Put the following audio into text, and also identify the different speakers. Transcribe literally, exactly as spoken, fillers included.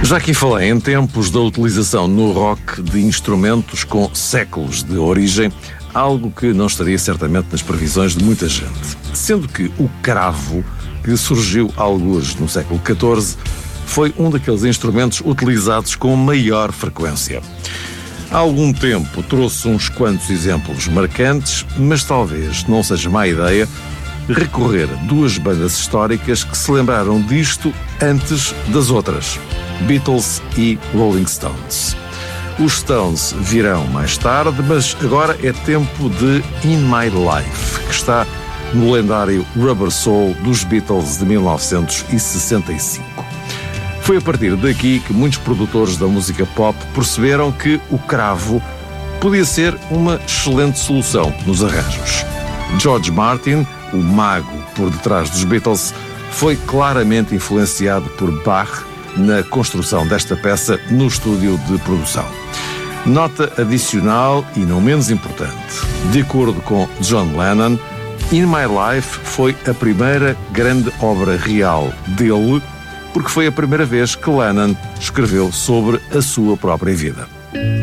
Speaker 1: Já aqui falei em tempos da utilização no rock de instrumentos com séculos de origem, algo que não estaria certamente nas previsões de muita gente. Sendo que o cravo, que surgiu algures no século catorze, foi um daqueles instrumentos utilizados com maior frequência. Há algum tempo trouxe uns quantos exemplos marcantes, mas talvez não seja má ideia recorrer a duas bandas históricas que se lembraram disto antes das outras, Beatles e Rolling Stones. Os Stones virão mais tarde, mas agora é tempo de In My Life, que está no lendário Rubber Soul dos Beatles de mil novecentos e sessenta e cinco. Foi a partir daqui que muitos produtores da música pop perceberam que o cravo podia ser uma excelente solução nos arranjos. George Martin, o mago por detrás dos Beatles, foi claramente influenciado por Bach na construção desta peça no estúdio de produção. Nota adicional e não menos importante: de acordo com John Lennon, In My Life foi a primeira grande obra real dele, porque foi a primeira vez que Lennon escreveu sobre a sua própria vida.